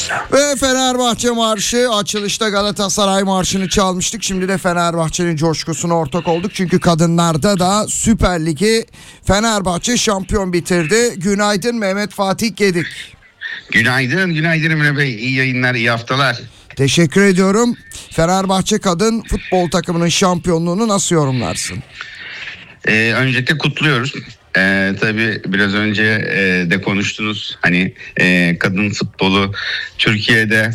Ve Fenerbahçe marşı, açılışta Galatasaray marşını çalmıştık. Şimdi de Fenerbahçe'nin coşkusuna ortak olduk. Çünkü kadınlarda da Süper Lig'i Fenerbahçe şampiyon bitirdi. Günaydın Mehmet Fatih Gedik. Günaydın Emre Bey. İyi yayınlar, iyi haftalar. Teşekkür ediyorum. Fenerbahçe kadın futbol takımının şampiyonluğunu nasıl yorumlarsın? Öncelikle kutluyoruz. Tabii biraz önce de konuştunuz. Hani kadın futbolu Türkiye'de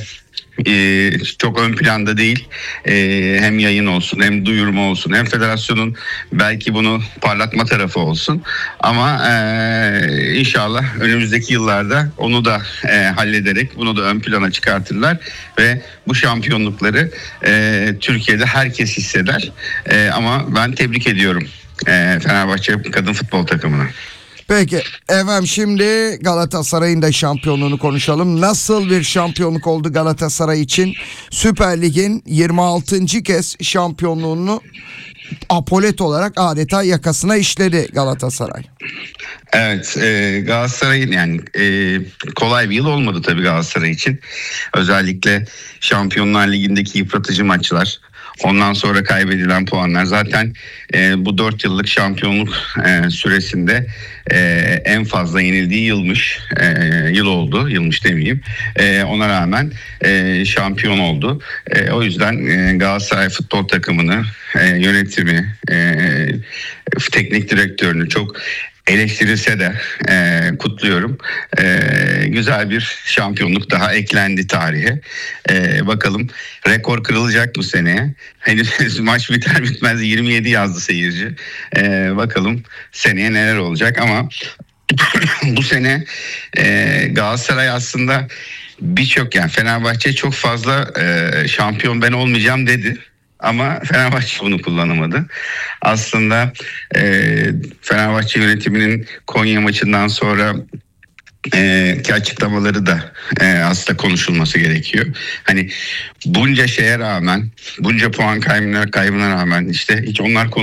çok ön planda değil. Hem yayın olsun, hem duyurma olsun, hem federasyonun belki bunu parlatma tarafı olsun. Ama inşallah önümüzdeki yıllarda onu da hallederek bunu da ön plana çıkartırlar ve bu şampiyonlukları Türkiye'de herkes hisseder. Ama ben tebrik ediyorum Fenerbahçe kadın futbol takımına. Peki efendim, şimdi Galatasaray'ın da şampiyonluğunu konuşalım. Nasıl bir şampiyonluk oldu Galatasaray için? Süper Lig'in 26. kez şampiyonluğunu apolet olarak adeta yakasına işledi Galatasaray. Evet, Galatasaray'ın yani kolay bir yıl olmadı tabii Galatasaray için. Özellikle Şampiyonlar Ligi'ndeki yıpratıcı maçlar, ondan sonra kaybedilen puanlar, zaten bu 4 yıllık şampiyonluk süresinde en fazla yenildiği yıl oldu. Yılmış demeyeyim. Ona rağmen şampiyon oldu. O yüzden Galatasaray futbol takımını, yönetimi, teknik direktörünü çok eleştirilse de kutluyorum. Güzel bir şampiyonluk daha eklendi tarihe. Bakalım rekor kırılacak bu seneye. Henüz maç biter bitmez 27 yazdı seyirci. Bakalım seneye neler olacak, ama bu sene Galatasaray aslında birçok, yani Fenerbahçe çok fazla şampiyon ben olmayacağım dedi. Ama Fenerbahçe bunu kullanamadı. Aslında Fenerbahçe yönetiminin Konya maçından sonra ki açıklamaları da aslında konuşulması gerekiyor. Hani bunca şeye rağmen, bunca puan kaybına rağmen işte hiç onlar